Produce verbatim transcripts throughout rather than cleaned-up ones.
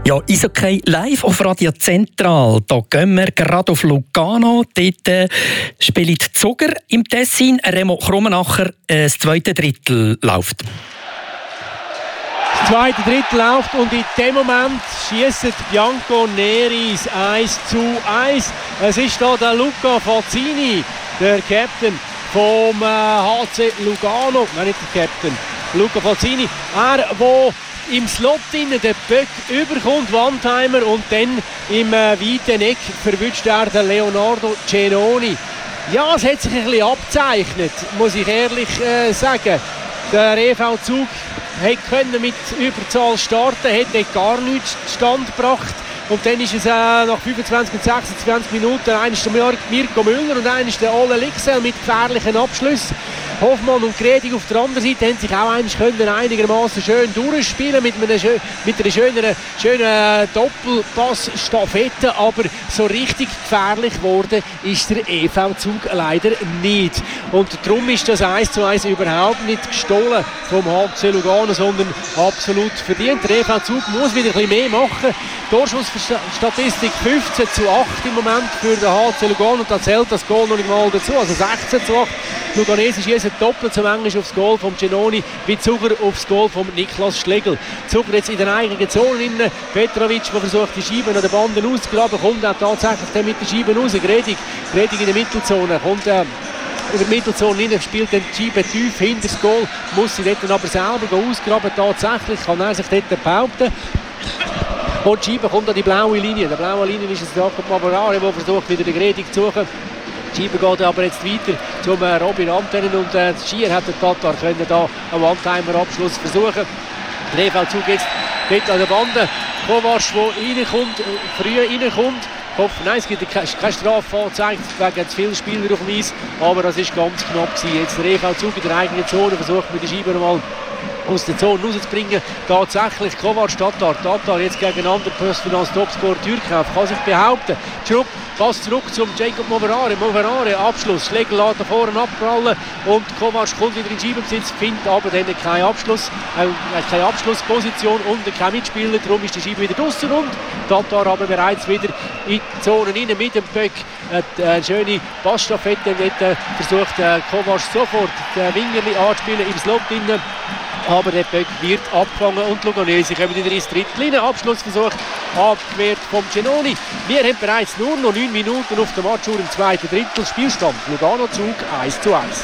Ja, Eishockey live auf Radio Zentral. Da gehen wir gerade auf Lugano. Dort äh, spielt Zuger im Tessin. Remo Krummenacher, äh, das zweite Drittel läuft. Das zweite Drittel läuft und in dem Moment schießt Bianco Neris eins zu eins. Es ist da der Luca Fazzini, der Captain vom äh, H C Lugano. Nein, nicht der Captain. Luca Fazzini. Er, der im Slot innen den Böck überkommt, Wandheimer, und dann im äh, weiten Eck verwünscht er den Leonardo Cenoni. Ja, es hat sich ein bisschen abgezeichnet, muss ich ehrlich äh, sagen. Der E V Zug hätte mit Überzahl starten, hätte gar nichts zustande gebracht. Und dann ist es äh, nach fünfundzwanzig und sechsundzwanzig Minuten einer ist der Mirko Müller und einer ist der Ole Lixel mit gefährlichen Abschlüssen. Hoffmann und Gredig auf der anderen Seite haben sich auch können einigermaßen schön durchspielen mit, einem, mit einer schönen, schönen Doppelpass-Staffette, aber so richtig gefährlich geworden ist der E V Zug leider nicht. Und darum ist das eins zu eins überhaupt nicht gestohlen vom H C Lugano, sondern absolut verdient. Der E V Zug muss wieder ein bisschen mehr machen. Torschussstatistik fünfzehn zu acht im Moment für den H C Lugano, und da zählt das Goal noch nicht mal dazu, also sechzehn zu acht. Luganese schießen doppelt so manchmal aufs Goal vom Cenoni wie Zuger aufs Goal vom Niklas Schlegel. Zuger jetzt in der eigenen Zone innen. Petrovic, der versucht die Scheibe an den Banden auszugraben, kommt auch tatsächlich mit der Scheibe raus. Gredig, Gredig in der Mittelzone, kommt äh, in der Mittelzone rein, spielt den Scheibe tief hinter das Goal, muss sie dort aber selber ausgraben. Tatsächlich kann er sich dort behaupten. Und die Scheibe kommt an die blaue Linie. Der blaue Linie ist es Jakob Mavarare, der versucht wieder den Gredig zu suchen. Die Scheibe geht aber jetzt weiter zum äh, Robin Antennen, und äh, Schier hat der Tatar können da einen One-Timer-Abschluss versuchen. Der E V Zug jetzt dort an der Bande. Kovac, der reinkommt, äh, früh reinkommt. Hoffe, nein, es gibt keine, keine Strafe angezeigt wegen zu vielen Spieler auf dem Eis, aber das ist ganz knapp gewesen. Jetzt der E V Zug in der eigenen Zone versucht mit der Scheibe nochmal aus der Zone rauszubringen. Tatsächlich Kovac, Tatar, Tatar jetzt gegen einen anderen Postfinanz Topscorer Türkauf, kann sich behaupten. Schrupp, Pass zurück zum Jacob Moverare. Moverare, Abschluss. Schlegel lässt da vorne abprallen und Kovac kommt wieder in Scheibenbesitz, findet aber dann keinen Abschluss, äh, keine Abschlussposition und kein Mitspieler. Darum ist die Scheibe wieder draussen und Tatar aber bereits wieder in die Zone rein mit dem Böck. Eine, eine schöne Passstaffette. Äh, versucht äh, Kovac sofort den Wingerli anzuspielen im Slot drinnen. Aber der Böck wird abgefangen und Luganese kommen wieder ins Drittel. Abschlussversuch abgewehrt vom Cenoni. Wir haben bereits nur noch neun Minuten auf der Matchuhr im zweiten Drittel. Spielstand Lugano Zug eins zu eins.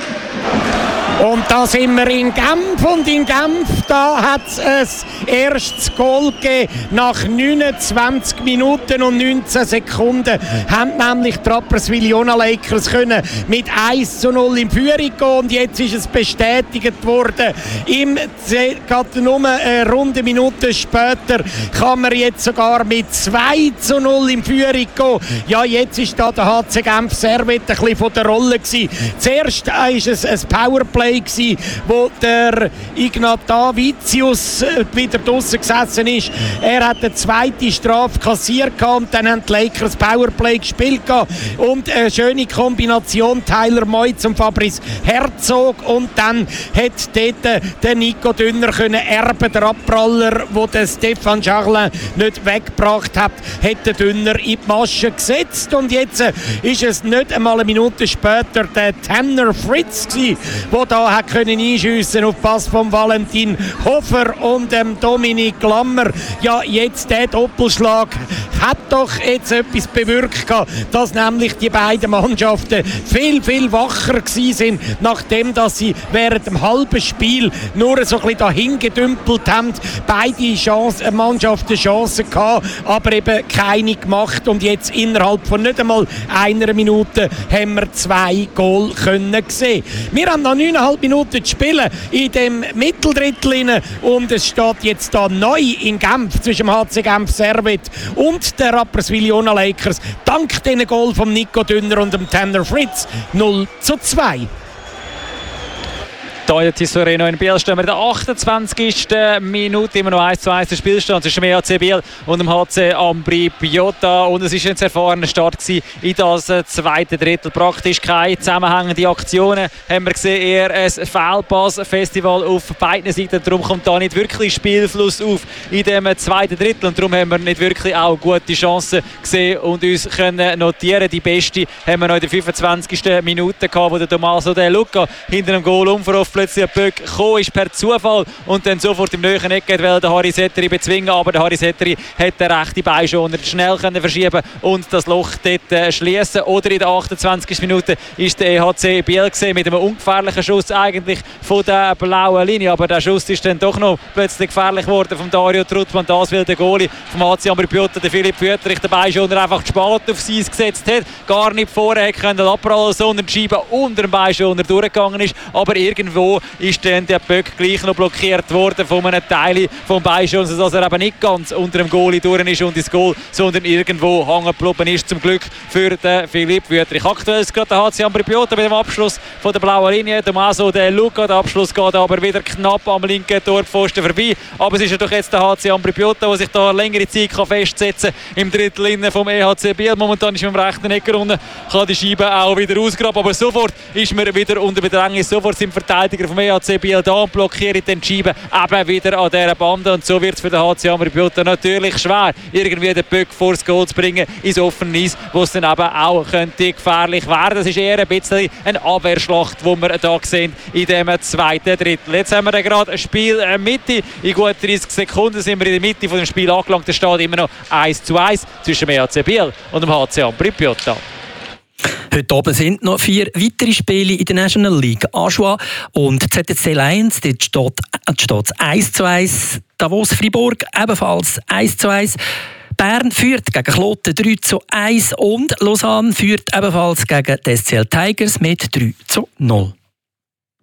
Und da sind wir in Genf, und in Genf, da hat es ein erstes Goal gegeben. Nach neunundzwanzig Minuten und neunzehn Sekunden haben nämlich die Rapperswil-Jona Lakers können mit eins zu null in Führung gehen, und jetzt ist es bestätigt worden. Im, gerade nur eine runde Minute später kann man jetzt sogar mit zwei zu null in Führung gehen. Ja, jetzt ist da der H C Genf Servette ein bisschen von der Rolle gewesen. Zuerst war es ein Powerplay gewesen, wo der Ignatavicius wieder draussen gesessen ist. Er hat eine zweite Strafe kassiert und dann haben die Lakers Powerplay gespielt und eine schöne Kombination Tyler Moitz und Fabrice Herzog, und dann hat dort der Nico Dünner können erben, der Abpraller, wo der Stefan Charlin nicht weggebracht hat, hat der Dünner in die Masche gesetzt, und jetzt ist es nicht einmal eine Minute später der Tanner Fritz gewesen, der da hat können einschiessen auf Pass von Valentin Hofer und dem Dominik Lammer. Ja, jetzt der Doppelschlag hat doch jetzt etwas bewirkt, dass nämlich die beiden Mannschaften viel, viel wacher gewesen sind, nachdem dass sie während dem halben Spiel nur so ein bisschen dahin gedümpelt haben. Beide Chancen, Mannschaften Chancen gehabt, aber eben keine gemacht, und jetzt innerhalb von nicht einmal einer Minute haben wir zwei Goal können sehen. Wir haben noch neuneinhalb Minuten zu spielen in dem Mitteldrittel, und es steht jetzt da neu in Genf zwischen dem H C Genf Servette und der Rapperswil-Jona Lakers dank den Goal von Nico Dünner und dem Tanner Fritz null zu zwei. Hier in der Tisoreno in Biel stehen wir in der achtundzwanzigsten Minute, immer noch eins zu eins der Spielstand zwischen dem E H C Biel und dem H C Ambri Piotta. Und es war ein erfahrener Start in das zweite Drittel. Praktisch keine zusammenhängenden Aktionen haben wir gesehen, eher ein Fehlpass-Festival auf beiden Seiten. Darum kommt da nicht wirklich Spielfluss auf in dem zweiten Drittel. Und darum haben wir nicht wirklich auch gute Chancen gesehen und uns können notieren. Die beste haben wir noch in der fünfundzwanzigsten Minute gehabt, wo der Tommaso De Luca hinter dem Goal umverhofft plötzlich ein Böck gekommen ist per Zufall und dann sofort im nächsten Eck geht, weil der Harry Setteri bezwingen, aber der Harry Setteri hat den rechten Bein schon schnell können verschieben und das Loch dort äh, schließen. Oder in der achtundzwanzigsten Minute ist der E H C Biel gesehen mit einem ungefährlichen Schuss eigentlich von der blauen Linie, aber der Schuss ist dann doch noch plötzlich gefährlich geworden von Dario Truttmann. Das will der Goalie vom H C Ambri Piotta, der Philipp Wüttrich, dabei schon einfach zu spät auf sie gesetzt hat, gar nicht vorher können abprallen, sondern die Scheibe unter dem Bein schon durchgegangen ist, aber irgendwo ist dann der Böck gleich noch blockiert worden von einem Teil vom Bein schon, sodass er eben nicht ganz unter dem Goalie durch ist und ins Goal, sondern irgendwo hängen geblieben ist, zum Glück für den Philipp Wüttrich. Aktuell ist gerade der H C Ambri Piotta mit dem Abschluss von der blauen Linie. Tommaso De Luca, der Abschluss geht aber wieder knapp am linken Torpfosten vorbei, aber es ist ja doch jetzt der H C Ambri Piotta, der sich da längere Zeit kann festsetzen kann im Drittel innen vom E H C Biel. Momentan ist man im rechten Eck runter, kann die Scheibe auch wieder ausgraben, aber sofort ist man wieder unter Bedrängnis, sofort sind Verteidiger vom E H C Biel da und blockieren den Scheiben eben wieder an dieser Bande und so wird es für den H C Ambri Piotta natürlich schwer, irgendwie den Böck vor das Goal zu bringen ins offene Eis, wo es dann eben auch könnte gefährlich werden. Das ist eher ein bisschen eine Abwehrschlacht, die wir hier sehen in dem zweiten Drittel. Jetzt haben wir dann gerade ein Spiel äh, Mitte. In gut dreißig Sekunden sind wir in der Mitte von dem Spiel angelangt. Es steht immer noch eins zu eins zwischen dem E H C Biel und dem H C Ambri Piotta. Heute Abend sind noch vier weitere Spiele in der National League. Aschua und Z T C Lions, dort steht es eins zu eins. Davos Fribourg ebenfalls eins zu eins. Bern führt gegen Kloten drei zu eins und Lausanne führt ebenfalls gegen die S C L Tigers mit drei zu null.